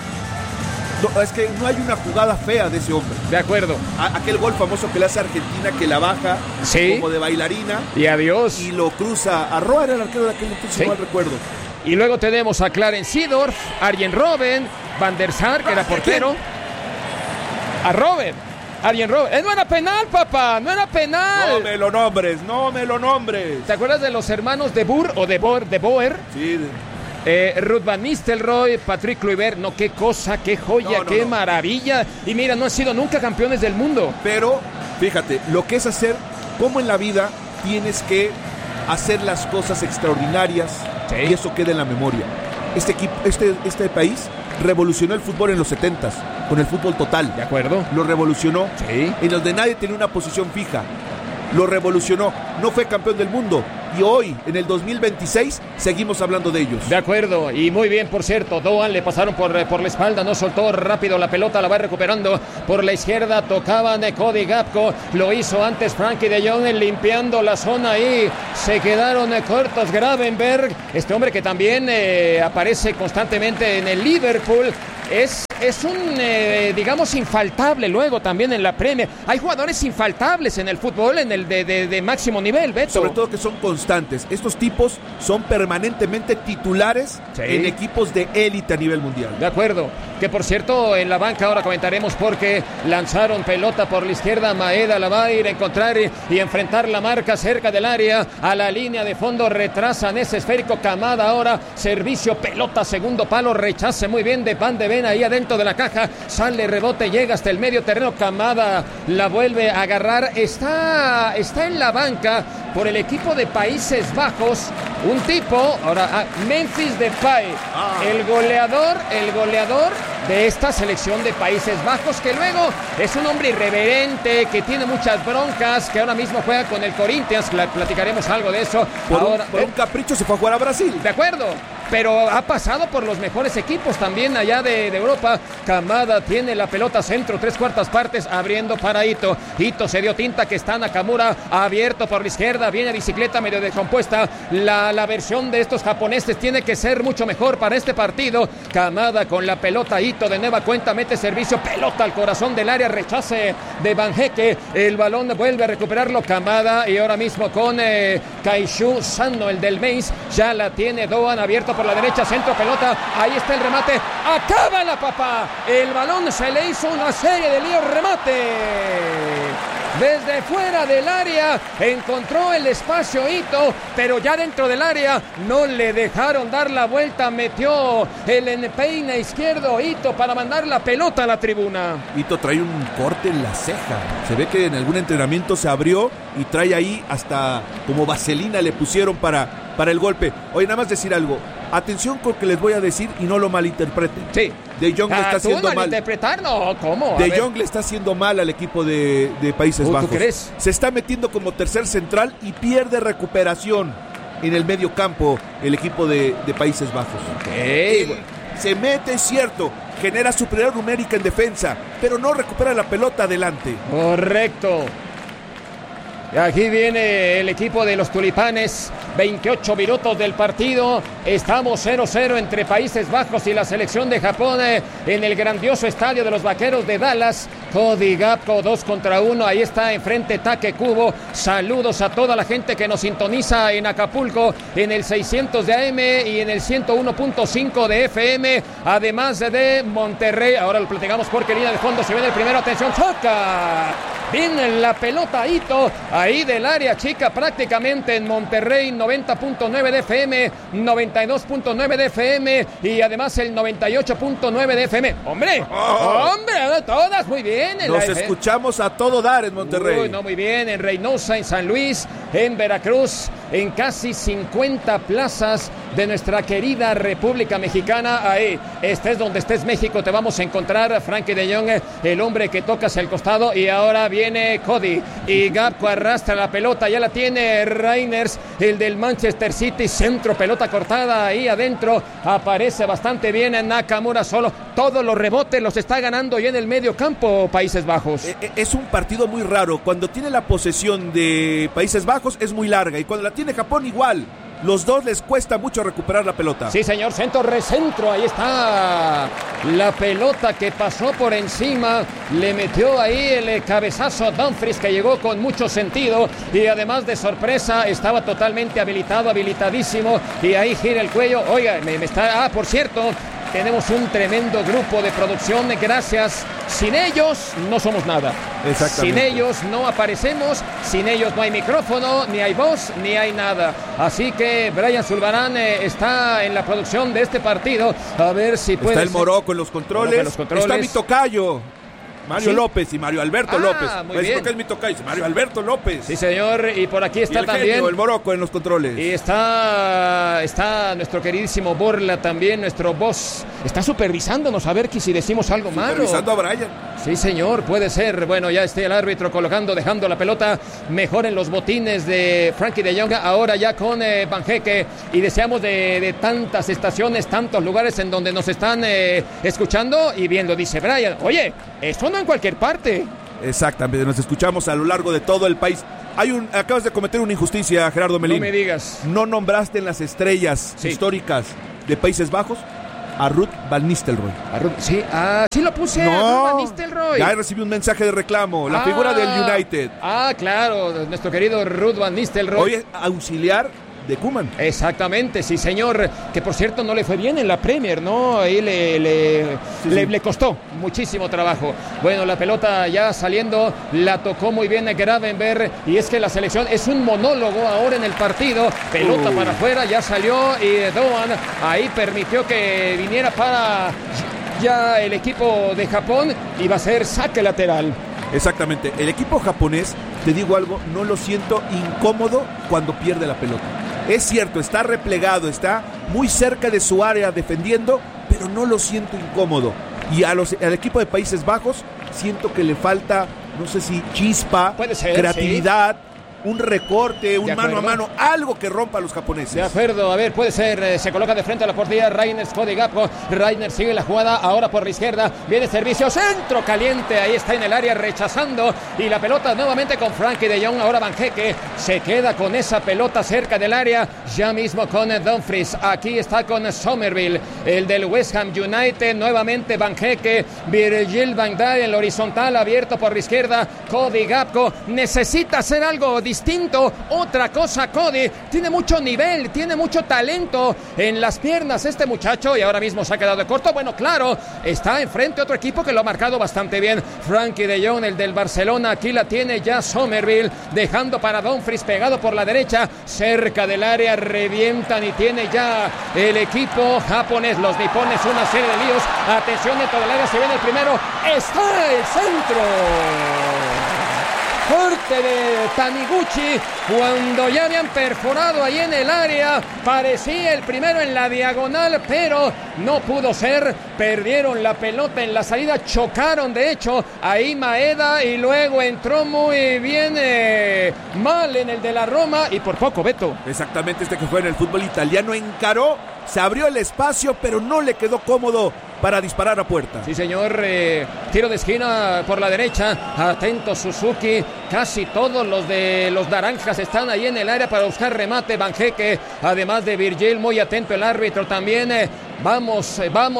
No, es que no hay una jugada fea de ese hombre. De acuerdo. Aquel gol famoso que le hace a Argentina, que la baja como de bailarina. Y adiós. Y lo cruza a Roa, era el arquero de aquel entonces, si mal recuerdo. Y luego tenemos a Clarence Seedorf, Arjen Robben, Van der Sar, que era portero. Arjen Robben. No era penal, papá, no era penal. No me lo nombres. ¿Te acuerdas de los hermanos de Boer? Sí. Ruud van Nistelrooy, Patrick Kluivert. No, qué cosa, qué joya, qué maravilla. Y mira, no han sido nunca campeones del mundo. Pero, fíjate, lo que es hacer, como en la vida, tienes que hacer las cosas extraordinarias, sí, y eso queda en la memoria. Este país revolucionó el fútbol en los 70s con el fútbol total. De acuerdo. Lo revolucionó. Sí. En donde nadie tenía una posición fija. Lo revolucionó. No fue campeón del mundo. Y hoy, en el 2026, seguimos hablando de ellos. De acuerdo. Y muy bien, por cierto. Doan le pasaron por la espalda. No soltó rápido la pelota. La va recuperando por la izquierda. Tocaban de Cody Gakpo. Lo hizo antes Frankie de Jong limpiando la zona ahí. Se quedaron cortos Gravenberg. Este hombre que también aparece constantemente en el Liverpool. Es un, digamos, infaltable luego también en la Premier. Hay jugadores infaltables en el fútbol, en el de máximo nivel, Beto. Sobre todo que son constantes. Estos tipos son permanentemente titulares, sí, en equipos de élite a nivel mundial. De acuerdo. Que por cierto, en la banca ahora comentaremos porque lanzaron pelota por la izquierda. Maeda la va a ir a encontrar y enfrentar la marca cerca del área. A la línea de fondo retrasan ese esférico. Kamada ahora, servicio, pelota, segundo palo, rechace muy bien de Van de Ven ahí adentro de la caja, sale, rebote, llega hasta el medio terreno. Kamada la vuelve a agarrar. Está en la banca por el equipo de Países Bajos, un tipo, ahora Memphis Depay, el goleador de esta selección de Países Bajos, que luego es un hombre irreverente, que tiene muchas broncas, que ahora mismo juega con el Corinthians. Platicaremos algo de eso. Por un capricho se fue a jugar a Brasil. De acuerdo, pero ha pasado por los mejores equipos también allá de Europa. Kamada tiene la pelota centro, 3/4 partes, abriendo para Ito. Ito se dio tinta, que está Nakamura abierto por la izquierda, viene bicicleta medio descompuesta. La versión de estos japoneses tiene que ser mucho mejor para este partido. Kamada con la pelota, Ito de nueva cuenta mete servicio, pelota al corazón del área, rechace de Van Hecke, el balón vuelve a recuperarlo Kamada y ahora mismo con Kaishu Sano, el del Mainz, ya la tiene Doan abierto por la derecha, centro, pelota, ahí está el remate, acábala papá, el balón se le hizo una serie de líos, remate desde fuera del área, encontró el espacio Ito, pero ya dentro del área no le dejaron dar la vuelta, metió el empeine izquierdo Ito para mandar la pelota a la tribuna. Ito trae un corte en la ceja, se ve que en algún entrenamiento se abrió y trae ahí hasta como vaselina le pusieron para el golpe. Oye, nada más decir algo, atención con lo que les voy a decir y no lo malinterpreten. Sí. De Jong le está haciendo mal. ¿Malinterpretar? No, ¿cómo? De Jong le está haciendo mal al equipo de Países Bajos. ¿Tú crees? Se está metiendo como tercer central y pierde recuperación en el medio campo el equipo de Países Bajos. Okay. Se mete, es cierto, genera superioridad numérica en defensa, pero no recupera la pelota adelante. Correcto. Aquí viene el equipo de los Tulipanes, 28 minutos del partido, estamos 0-0 entre Países Bajos y la selección de Japón en el grandioso estadio de los Vaqueros de Dallas. Cody Gakpo 2 contra 1, ahí está enfrente Take Kubo. Saludos a toda la gente que nos sintoniza en Acapulco en el 600 de AM y en el 101.5 de FM, además de Monterrey. Ahora lo platicamos porque línea de fondo se viene el primero, atención, choca. Viene la pelota Ito, ahí del área chica prácticamente en Monterrey, 90.9 de FM, 92.9 de FM y además el 98.9 de FM. ¡Hombre! ¡Hombre! Todas muy bien. Nos escuchamos a todo dar en Monterrey. Uy, no, muy bien. En Reynosa, en San Luis, en Veracruz, en casi 50 plazas de nuestra querida República Mexicana. Ahí, estés donde estés México, te vamos a encontrar. Frankie de Jong, el hombre que toca hacia el costado y ahora viene Cody y Gakpo arrastra la pelota, ya la tiene Reiners, el del Manchester City, centro, pelota cortada ahí adentro, aparece bastante bien en Nakamura solo, todos los rebotes los está ganando ya en el medio campo Países Bajos. Es un partido muy raro, cuando tiene la posesión de Países Bajos es muy larga y cuando la tiene Japón igual. Los dos les cuesta mucho recuperar la pelota. Sí, señor, centro, recentro, ahí está la pelota que pasó por encima, le metió ahí el cabezazo a Dumfries que llegó con mucho sentido y además de sorpresa estaba totalmente habilitadísimo y ahí gira el cuello. Oiga, me está, por cierto, tenemos un tremendo grupo de producción, gracias. Sin ellos no somos nada. Sin ellos no aparecemos, sin ellos no hay micrófono, ni hay voz, ni hay nada. Así que Brian Zulbarán está en la producción de este partido. A ver si puede. Está el Morocco en los controles. Está mi tocayo, Mario López y Mario Alberto López. Muy bien. Es mi tocayo, Mario Alberto López. Sí, señor, y por aquí está también el Morocco en los controles. Y está nuestro queridísimo Borla también, nuestro boss. Está supervisándonos a ver que si decimos algo malo. Supervisando a Brian. Sí, señor, puede ser. Bueno, ya está el árbitro dejando la pelota mejor en los botines de Frankie de Jong, ahora ya con Banjeque, y deseamos de tantas estaciones, tantos lugares en donde nos están escuchando y viendo, dice Brian. Oye, esto no en cualquier parte. Exactamente, nos escuchamos a lo largo de todo el país. Acabas de cometer una injusticia, Gerardo Melín. No me digas. No nombraste en las estrellas históricas de Países Bajos a Ruud van Nistelrooy. Sí lo puse. No, Ruud van Nistelrooy. Ya recibí un mensaje de reclamo. La figura del United. Claro, nuestro querido Ruud van Nistelrooy. Hoy auxiliar de Koeman. Exactamente, sí, señor. Que por cierto no le fue bien en la Premier, ¿no? Ahí le costó muchísimo trabajo. Bueno, la pelota ya saliendo, la tocó muy bien Gravenberch. Y es que la selección es un monólogo ahora en el partido. Pelota para afuera, ya salió. Y Doan ahí permitió que viniera para ya el equipo de Japón. Y va a ser saque lateral. Exactamente. El equipo japonés, te digo algo, no lo siento incómodo cuando pierde la pelota. Es cierto, está replegado, está muy cerca de su área defendiendo, pero no lo siento incómodo. Y al equipo de Países Bajos siento que le falta, no sé si chispa, creatividad, un recorte, un mano a mano, algo que rompa a los japoneses. De acuerdo, a ver, puede ser, se coloca de frente a la portería Reiner, Cody Gakpo. Reiner sigue la jugada, ahora por la izquierda, viene servicio, centro caliente, ahí está en el área rechazando, y la pelota nuevamente con Frankie de Jong. Ahora Banjeque se queda con esa pelota cerca del área, ya mismo con Dumfries, aquí está con Somerville, el del West Ham United, nuevamente Banjeque, Virgil van Dijk en la horizontal, abierto por la izquierda, Cody Gakpo necesita hacer algo distinto, otra cosa. Cody tiene mucho nivel, tiene mucho talento en las piernas este muchacho, y ahora mismo se ha quedado de corto. Bueno, claro, está enfrente otro equipo que lo ha marcado bastante bien, Frankie de Jong, el del Barcelona. Aquí la tiene ya Somerville, dejando para Dumfries pegado por la derecha, cerca del área, revientan y tiene ya el equipo japonés, los nipones, una serie de líos. Atención, dentro del área se viene el primero, está el centro fuerte de Taniguchi, cuando ya habían perforado ahí en el área, parecía el primero en la diagonal, pero no pudo ser, perdieron la pelota en la salida, chocaron de hecho ahí Maeda, y luego entró muy bien mal en el de la Roma, y por poco Beto. Exactamente, este que fue en el fútbol italiano, encaró, se abrió el espacio, pero no le quedó cómodo para disparar a puerta. Sí, señor, tiro de esquina por la derecha, atento Suzuki, casi todos los de los naranjas están ahí en el área para buscar remate. Banjeque, además de Virgil, muy atento el árbitro también. Vamos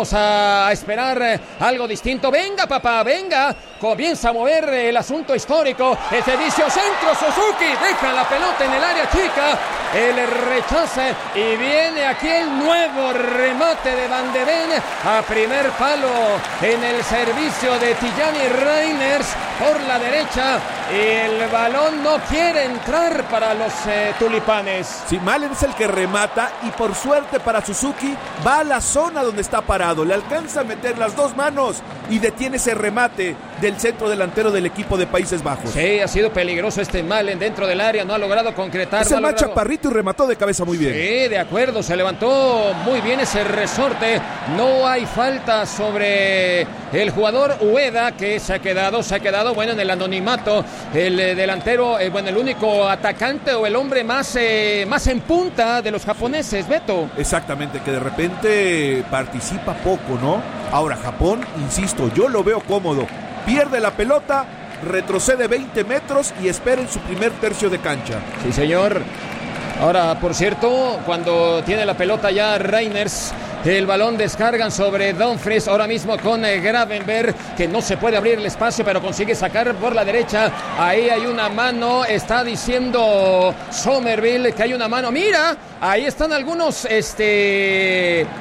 a esperar algo distinto. Venga, papá, venga. Comienza a mover el asunto histórico. El servicio centro, Suzuki deja la pelota en el área chica. El rechace y viene aquí el nuevo remate de Van de Ven a primer palo en el servicio de Tijani Reiners por la derecha. Y el balón no quiere entrar para los tulipanes. Sí, Malen es el que remata y por suerte para Suzuki va a la zona donde está parado. Le alcanza a meter las dos manos y detiene ese remate del centro delantero del equipo de Países Bajos. Sí, ha sido peligroso Malen dentro del área, no ha logrado concretar. Es el más chaparrito y remató de cabeza muy bien. Sí, de acuerdo, se levantó muy bien ese resorte. No hay falta sobre el jugador Ueda, que se ha quedado bueno en el anonimato. El delantero, el único atacante o el hombre más en punta de los japoneses, Beto. Exactamente, que de repente participa poco, ¿no? Ahora Japón, insisto, yo lo veo cómodo. Pierde la pelota, retrocede 20 metros y espera en su primer tercio de cancha. Sí, señor. Ahora, por cierto, cuando tiene la pelota ya Reiners, el balón descargan sobre Dumfries, ahora mismo con Gravenberch, que no se puede abrir el espacio, pero consigue sacar por la derecha. Ahí hay una mano, está diciendo Somerville que hay una mano. Mira, ahí están algunos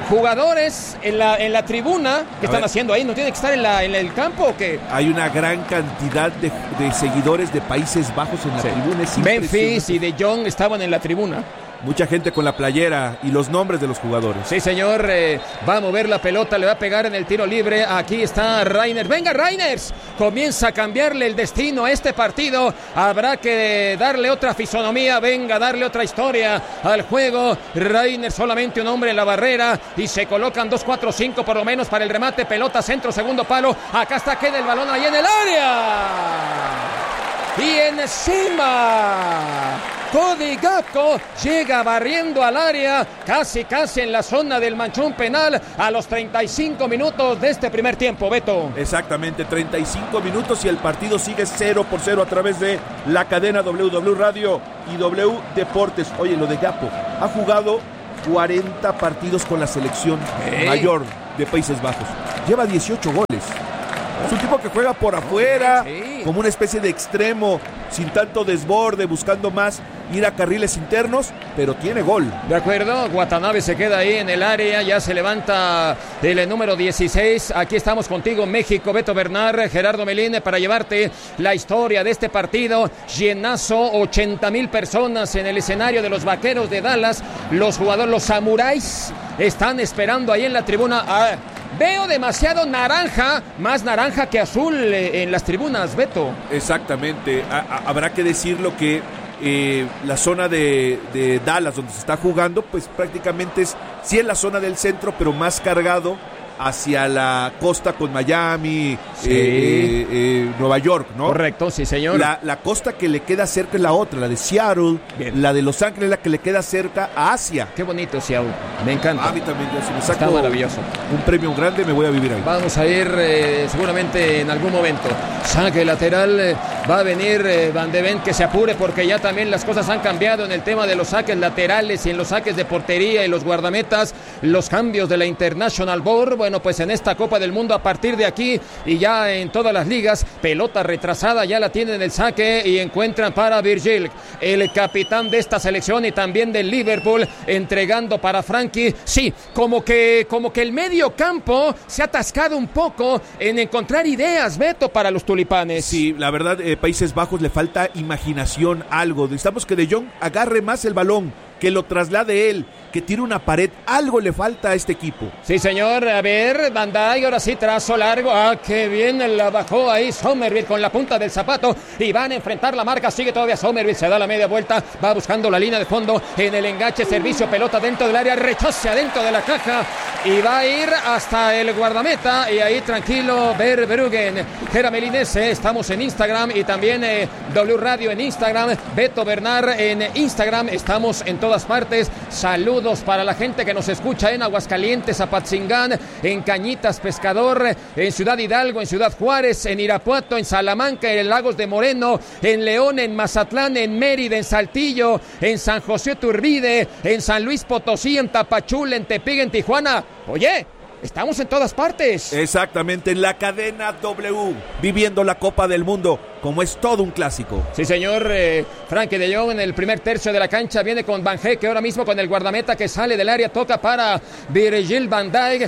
jugadores en la tribuna. ¿Qué están haciendo ahí? ¿No tienen que estar en el campo o qué? Hay una gran cantidad de seguidores de Países Bajos en la tribuna. Memphis y De Jong estaban en la tribuna. Mucha gente con la playera y los nombres de los jugadores. Sí, señor, va a mover la pelota, le va a pegar en el tiro libre. Aquí está Reiner. ¡Venga, Reiners! Comienza a cambiarle el destino a este partido. Habrá que darle otra fisonomía, venga, darle otra historia al juego. Reiner, solamente un hombre en la barrera y se colocan 2, 4, 5 por lo menos para el remate. Pelota, centro, segundo palo. Acá está, queda el balón ahí en el área. Y encima Cody Gakpo llega barriendo al área, casi en la zona del manchón penal a los 35 minutos de este primer tiempo, Beto. Exactamente, 35 minutos y el partido sigue 0-0 a través de la cadena WW Radio y W Deportes. Oye, lo de Gakpo, ha jugado 40 partidos con la selección mayor de Países Bajos. Lleva 18 goles. Es un tipo que juega por afuera, como una especie de extremo, sin tanto desborde, buscando más ir a carriles internos, pero tiene gol. De acuerdo, Watanabe se queda ahí en el área, ya se levanta el número 16. Aquí estamos contigo, México, Beto Bernal, Gerardo Melín, para llevarte la historia de este partido. Llenazo, 80,000 personas en el escenario de los Vaqueros de Dallas. Los jugadores, los samuráis, están esperando ahí en la tribuna. Veo demasiado naranja, más naranja que azul en las tribunas, Beto. Exactamente, habrá que decirlo que la zona de Dallas donde se está jugando, pues prácticamente es la zona del centro, pero más cargado hacia la costa con Miami, Nueva York, ¿no? Correcto, sí, señor. La costa que le queda cerca es la otra, la de Seattle. Bien. La de Los Ángeles es la que le queda cerca a Asia. Qué bonito Seattle, me encanta. A mí también, ya se me saco. Está maravilloso. Un premio grande, me voy a vivir ahí. Vamos a ir seguramente en algún momento. Saque lateral, va a venir Van de Ven, que se apure porque ya también las cosas han cambiado en el tema de los saques laterales y en los saques de portería y los guardametas, los cambios de la International Board. Bueno, pues en esta Copa del Mundo a partir de aquí y ya en todas las ligas, pelota retrasada, ya la tienen en el saque y encuentran para Virgil, el capitán de esta selección y también del Liverpool, entregando para Frankie. Sí, como que el medio campo se ha atascado un poco en encontrar ideas, Beto, para los tulipanes. Sí, la verdad, Países Bajos le falta imaginación, algo. Necesitamos que De Jong agarre más el balón, que lo traslade él, que tire una pared, algo le falta a este equipo. Sí, señor, a ver, Van Dijk, ahora sí, trazo largo, qué bien la bajó ahí Somerville con la punta del zapato, y van a enfrentar la marca, sigue todavía Somerville, se da la media vuelta, va buscando la línea de fondo, en el enganche, servicio, pelota dentro del área, rechace adentro de la caja, y va a ir hasta el guardameta, y ahí tranquilo, Verbruggen, Gera Melinese, estamos en Instagram, y también W Radio en Instagram, Beto Bernal en Instagram, estamos en todas partes. Saludos para la gente que nos escucha en Aguascalientes, Apatzingán, en Cañitas Pescador, en Ciudad Hidalgo, en Ciudad Juárez, en Irapuato, en Salamanca, en Lagos de Moreno, en León, en Mazatlán, en Mérida, en Saltillo, en San José Turbide, en San Luis Potosí, en Tapachula, en Tepic, en Tijuana. Oye, estamos en todas partes. Exactamente, en la cadena W, viviendo la Copa del Mundo, como es todo un clásico. Sí, señor, Frankie de Jong en el primer tercio de la cancha, viene con Van Dijk, ahora mismo con el guardameta que sale del área, toca para Virgil van Dijk,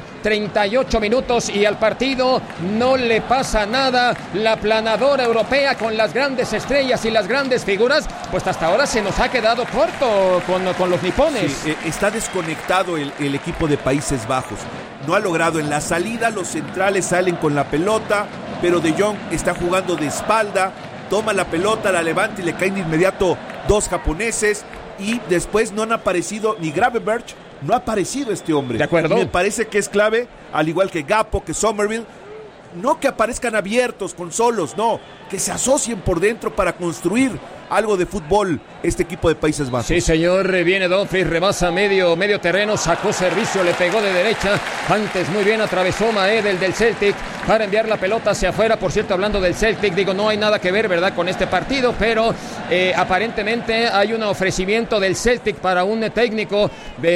38 minutos y al partido no le pasa nada. La planadora europea con las grandes estrellas y las grandes figuras, pues hasta ahora se nos ha quedado corto con los nipones. Sí, está desconectado el equipo de Países Bajos. No ha logrado en la salida, los centrales salen con la pelota, pero De Jong está jugando de espalda, toma la pelota, la levanta y le caen de inmediato dos japoneses, y después no han aparecido ni Gravenberch, no ha aparecido este hombre. De acuerdo. Y me parece que es clave, al igual que Gakpo, que Somerville, no que aparezcan abiertos con solos, no, que se asocien por dentro para construir algo de fútbol este equipo de Países Bajos. Sí, señor, viene Dumfries, rebasa medio terreno, sacó servicio, le pegó de derecha, antes muy bien atravesó Maedel del Celtic para enviar la pelota hacia afuera. Por cierto, hablando del Celtic, digo, no hay nada que ver, ¿verdad?, con este partido, pero aparentemente hay un ofrecimiento del Celtic para un técnico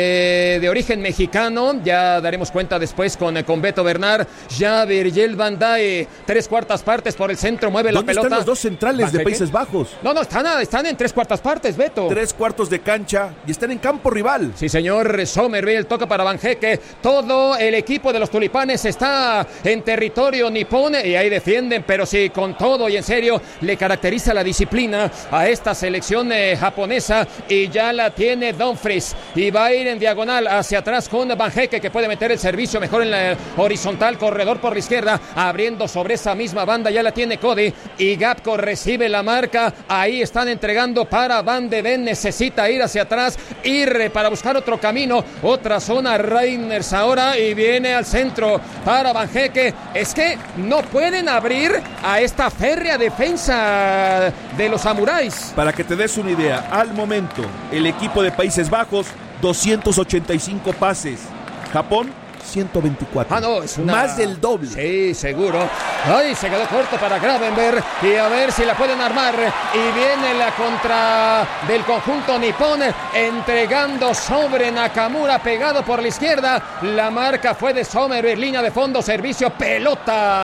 de origen mexicano. Ya daremos cuenta después con Beto Bernal. Ya Virgil van Dijk, 3/4 partes por el centro, mueve la pelota. ¿Dónde están los dos centrales de Países Bajos? No, están en 3/4 partes. partes, Beto. 3/4 de cancha y están en campo rival. Sí, señor. Somerville toca para Vanjeke. Todo el equipo de los tulipanes está en territorio nipón y ahí defienden, pero sí, con todo y en serio, le caracteriza la disciplina a esta selección japonesa y ya la tiene Dumfries y va a ir en diagonal hacia atrás con Vanjeke, que puede meter el servicio mejor en la horizontal, corredor por la izquierda, abriendo sobre esa misma banda, ya la tiene Cody y Gapco recibe la marca, ahí están entregando para Van de Ven, necesita ir hacia atrás, ir para buscar otro camino, otra zona, Reiners ahora y viene al centro para Vanjeke. Es que no pueden abrir a esta férrea defensa de los samuráis. Para que te des una idea, al momento el equipo de Países Bajos 285 pases, Japón 124. No, es más del doble. Sí, seguro. Ay, se quedó corto para Gravenberg y a ver si la pueden armar. Y viene la contra del conjunto nipón, entregando sobre Nakamura, pegado por la izquierda. La marca fue de Somerville, línea de fondo, servicio, pelota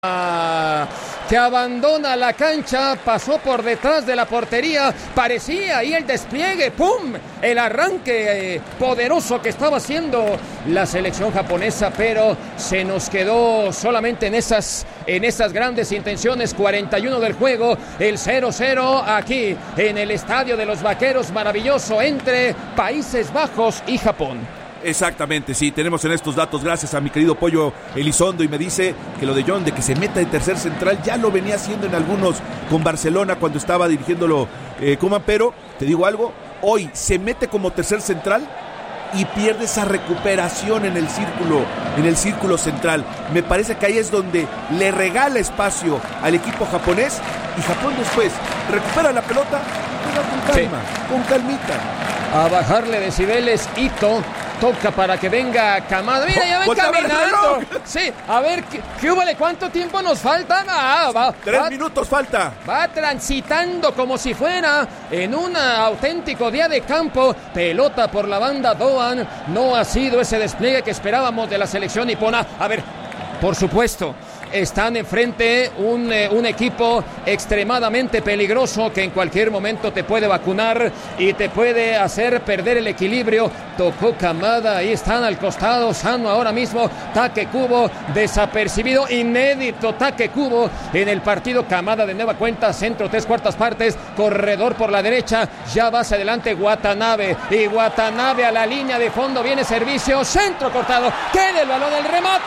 que abandona la cancha, pasó por detrás de la portería, parecía ahí el despliegue, ¡pum! El arranque poderoso que estaba haciendo la selección japonesa, pero se nos quedó solamente en esas grandes intenciones. 41 del juego, el 0-0 aquí en el estadio de los Vaqueros, maravilloso entre Países Bajos y Japón. Exactamente, sí, tenemos en estos datos, gracias a mi querido Pollo Elizondo, y me dice que lo de John, de que se meta de tercer central, ya lo venía haciendo en algunos con Barcelona cuando estaba dirigiéndolo Koeman, pero te digo algo, hoy se mete como tercer central y pierde esa recuperación en el círculo central. Me parece que ahí es donde le regala espacio al equipo japonés y Japón después recupera la pelota, pero con calma, con calmita. A bajarle decibeles, Ito toca para que venga Kamada. Mira, ya ven caminando. Sí, a ver, ¿qué hubo? ¿Cuánto tiempo nos falta? 3 minutos falta. Va transitando como si fuera en un auténtico día de campo. Pelota por la banda Doan. No ha sido ese despliegue que esperábamos de la selección nipona. A ver, por supuesto, están enfrente un equipo extremadamente peligroso que en cualquier momento te puede vacunar y te puede hacer perder el equilibrio. Tocó Kamada, ahí están al costado, Sano ahora mismo, Takekubo desapercibido, inédito Takekubo en el partido. Kamada de nueva cuenta, centro 3/4 partes, corredor por la derecha, ya va hacia adelante Watanabe y Watanabe a la línea de fondo, viene servicio, centro cortado, queda el balón, el remate.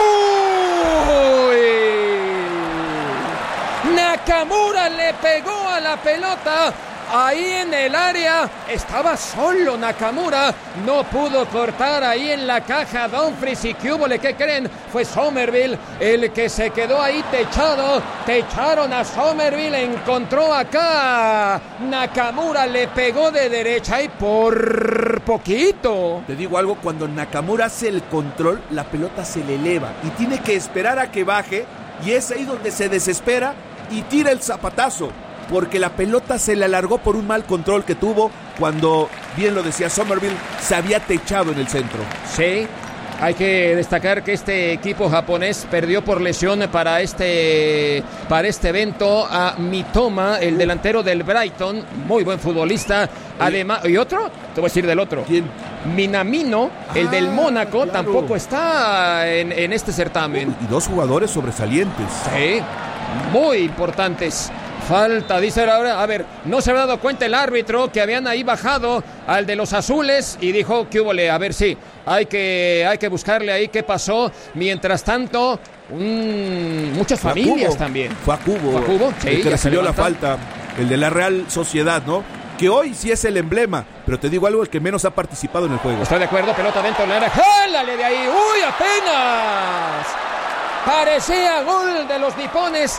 Nakamura le pegó a la pelota ahí en el área, estaba solo Nakamura, no pudo cortar ahí en la caja Dumfries. Y ¿qué hubo? ¿Qué creen? Fue Somerville el que se quedó ahí techado, techaron a Somerville, encontró acá Nakamura, le pegó de derecha y por poquito. Te digo algo, cuando Nakamura hace el control, la pelota se le eleva y tiene que esperar a que baje, y es ahí donde se desespera y tira el zapatazo, porque la pelota se le alargó por un mal control que tuvo cuando, bien lo decía Somerville, se había techado en el centro. Sí, hay que destacar que este equipo japonés perdió por lesión para este evento a Mitoma, el delantero del Brighton, muy buen futbolista. Además, ¿y otro? Te voy a decir del otro. ¿Quién? Minamino, el del Mónaco, claro, tampoco está en este certamen. Y 2 jugadores sobresalientes. Sí, muy importantes. Falta, dice ahora, a ver, no se había dado cuenta el árbitro que habían ahí bajado al de los azules y dijo, ¿qué hubo? A ver, sí, hay que buscarle ahí qué pasó. Mientras tanto, muchas familias también. Fue a Cubo. Sí, el que recibió la falta, el de la Real Sociedad, ¿no? Que hoy sí es el emblema, pero te digo algo, el que menos ha participado en el juego. Estoy de acuerdo, pelota dentro del área, ¡jálale de ahí! ¡Uy, apenas! Parecía gol de los nipones.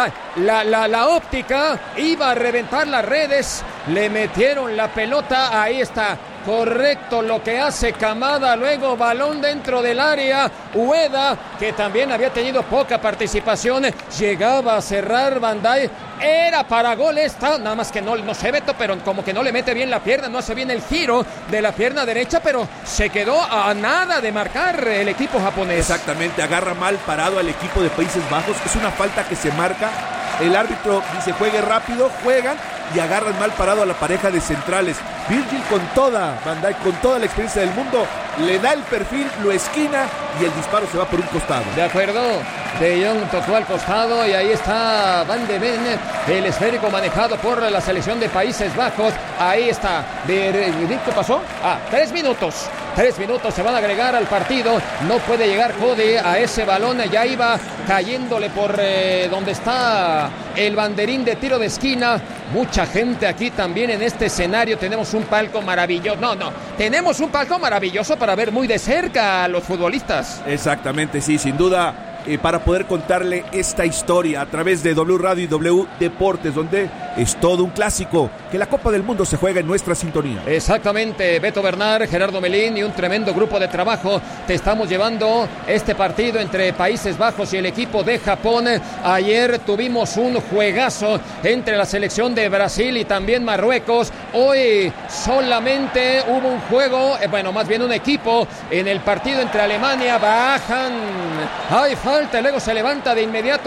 La óptica iba a reventar las redes. Le metieron la pelota. Ahí está. Correcto lo que hace Kamada. Luego balón dentro del área. Ueda, que también había tenido poca participación, llegaba a cerrar Bandai. Era para gol esta. Nada más que no se Beto, pero como que no le mete bien la pierna. No hace bien el giro de la pierna derecha, pero se quedó a nada de marcar el equipo japonés. Exactamente, agarra mal parado al equipo de Países Bajos. Es una falta que se marca. El árbitro dice juegue rápido, juegan y agarran mal parado a la pareja de centrales. Virgil con toda la experiencia del mundo, le da el perfil, lo esquina y el disparo se va por un costado. De acuerdo, De Jong tocó al costado y ahí está Van de Ven, el esférico manejado por la selección de Países Bajos. Ahí está. ¿Qué pasó? 3 minutos. 3 minutos se van a agregar al partido. No puede llegar Cody a ese balón. Ya iba cayéndole por donde está el banderín de tiro de esquina. Mucha gente aquí también en este escenario. Tenemos un palco maravilloso. Tenemos un palco maravilloso para ver muy de cerca a los futbolistas. Exactamente, sí, sin duda. Para poder contarle esta historia a través de W Radio y W Deportes, donde es todo un clásico, que la Copa del Mundo se juega en nuestra sintonía. Exactamente, Beto Bernard, Gerardo Melín y un tremendo grupo de trabajo. Te estamos llevando este partido entre Países Bajos y el equipo de Japón. Ayer tuvimos un juegazo entre la selección de Brasil y también Marruecos. Hoy solamente hubo un juego, más bien un equipo en el partido entre Alemania. Bajan, hay falta, luego se levanta de inmediato